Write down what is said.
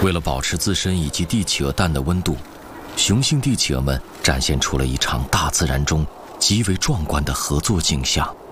为了保持自身以及帝企鹅蛋的温度，雄性帝企鹅们展现出了一场大自然中极为壮观的合作景象。